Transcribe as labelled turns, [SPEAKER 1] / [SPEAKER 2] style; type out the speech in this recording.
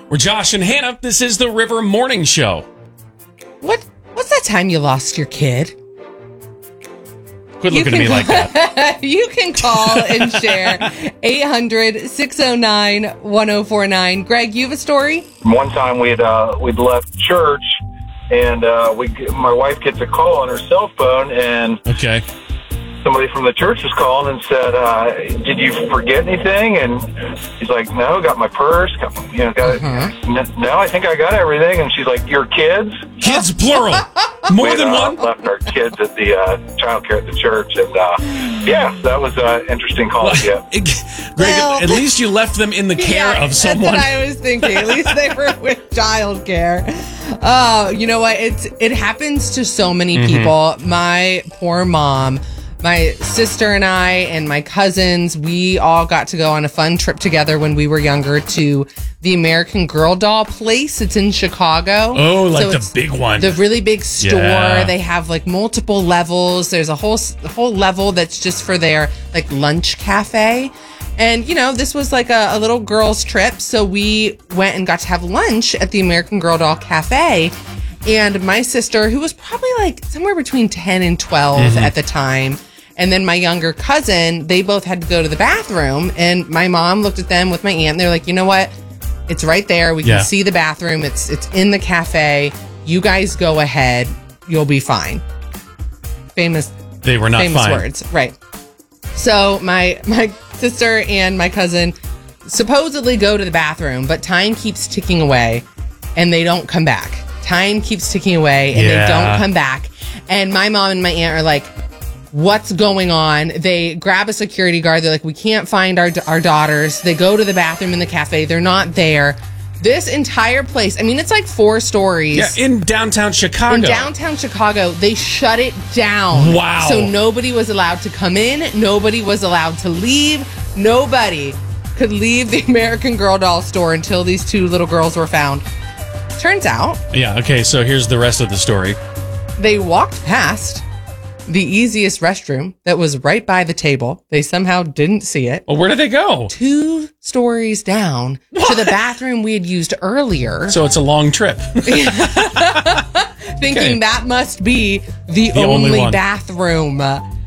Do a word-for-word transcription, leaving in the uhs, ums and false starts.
[SPEAKER 1] We're Josh and Hannah. This is the River Morning Show.
[SPEAKER 2] What? What's that time you lost your kid?
[SPEAKER 1] Quit looking at me like that.
[SPEAKER 2] You can call and share eight hundred, six oh nine, one oh four nine. Greg, you have a story?
[SPEAKER 3] One time we'd uh, we'd left church, and uh, we my wife gets a call on her cell phone, and
[SPEAKER 1] Okay.
[SPEAKER 3] somebody from the church was calling and said, uh, "Did you forget anything?" And she's like, "No, got my purse. Got, you know, got
[SPEAKER 2] Uh-huh.
[SPEAKER 3] it. No, I think I got everything." And she's like, "Your kids?"
[SPEAKER 1] Kids, plural. More
[SPEAKER 3] We'd,
[SPEAKER 1] than
[SPEAKER 3] uh,
[SPEAKER 1] one?
[SPEAKER 3] left our kids at the uh, childcare at the church, and uh, yeah, that was an interesting call. Yeah.
[SPEAKER 1] Greg,
[SPEAKER 2] Well-
[SPEAKER 1] at least you left them in the care
[SPEAKER 2] Yeah,
[SPEAKER 1] of someone.
[SPEAKER 2] That's what I was thinking. At least they were with childcare. Oh, you know what? It's it happens to so many
[SPEAKER 1] Mm-hmm.
[SPEAKER 2] people. My poor mom, my sister and I, and my cousins, we all got to go on a fun trip together when we were younger to the American Girl doll place. It's in Chicago.
[SPEAKER 1] Oh, like
[SPEAKER 2] So
[SPEAKER 1] the
[SPEAKER 2] it's
[SPEAKER 1] big one.
[SPEAKER 2] The really big store.
[SPEAKER 1] Yeah.
[SPEAKER 2] They have like multiple levels. There's a whole a whole level that's just for their like lunch cafe. And, you know, this was like a, a little girl's trip. So we went and got to have lunch at the American Girl Doll Cafe. And my sister, who was probably like somewhere between ten and twelve
[SPEAKER 1] Mm-hmm.
[SPEAKER 2] at the time, and then my younger cousin, they both had to go to the bathroom. And my mom looked at them with my aunt. And they're like, you know what? It's right there. We can
[SPEAKER 1] Yeah.
[SPEAKER 2] see the bathroom. It's it's in the cafe. You guys go ahead. You'll be fine. Famous
[SPEAKER 1] they were not
[SPEAKER 2] famous
[SPEAKER 1] fine.
[SPEAKER 2] words, right? So my my sister and my cousin supposedly go to the bathroom, but time keeps ticking away, and they don't come back. Time keeps ticking away, and
[SPEAKER 1] Yeah.
[SPEAKER 2] they don't come back. And my mom and my aunt are like, "What's going on?" They grab a security guard. They're like, "We can't find our our daughters." They go to the bathroom in the cafe. They're not there. This entire place, I mean, it's like four stories.
[SPEAKER 1] Yeah, in downtown Chicago.
[SPEAKER 2] In downtown Chicago, they shut it down.
[SPEAKER 1] Wow.
[SPEAKER 2] So nobody was allowed to come in. Nobody was allowed to leave. Nobody could leave the American Girl doll store until these two little girls were found. Turns out,
[SPEAKER 1] Yeah, okay, so here's the rest of the story.
[SPEAKER 2] they walked past the easiest restroom that was right by the table. They somehow didn't see it.
[SPEAKER 1] Well, where did they go?
[SPEAKER 2] Two stories down to the bathroom we had used earlier.
[SPEAKER 1] So it's a long trip.
[SPEAKER 2] Thinking
[SPEAKER 1] Okay.
[SPEAKER 2] that must be the,
[SPEAKER 1] The only
[SPEAKER 2] only,
[SPEAKER 1] one.
[SPEAKER 2] bathroom.